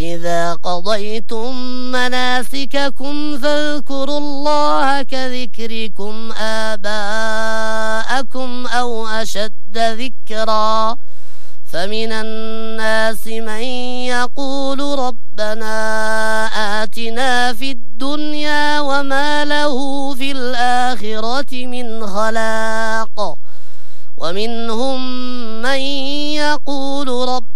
فإذا قضيتم مناسككم فاذكروا الله كذكركم آباءكم أو أشد ذكرا فمن الناس من يقول ربنا آتنا في الدنيا وما له في الآخرة من خلاق ومنهم من يقول ربنا